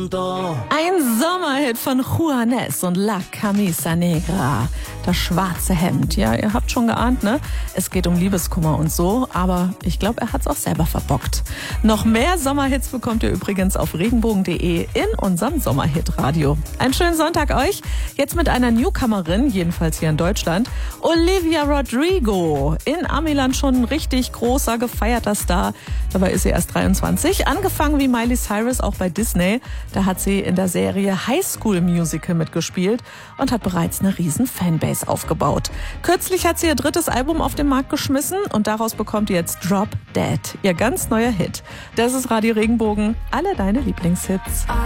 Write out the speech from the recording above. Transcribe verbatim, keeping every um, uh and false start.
da. Ein Sommerhit von Juanes und La Camisa Negra. Das schwarze Hemd. Ja, ihr habt schon geahnt, ne? Es geht um Liebeskummer und so, aber ich glaube, er hat's auch selber verbockt. Noch mehr Sommerhits bekommt ihr übrigens auf regenbogen punkt de in unserem Sommerhit-Radio. Einen schönen Sonntag euch. Jetzt mit einer Newcomerin, jedenfalls hier in Deutschland. Olivia Rodrigo. In Amiland schon ein richtig großer, gefeierter Star. Dabei ist sie erst dreiundzwanzig. Angefangen wie Miley Cyrus auch bei Disney. Da hat sie in der Serie High School Musical mitgespielt und hat bereits eine riesen Fanbase aufgebaut. Kürzlich hat sie ihr drittes Album auf den Markt geschmissen und daraus bekommt ihr jetzt Drop Dead, ihr ganz neuer Hit. Das ist Radio Regenbogen, alle deine Lieblingshits.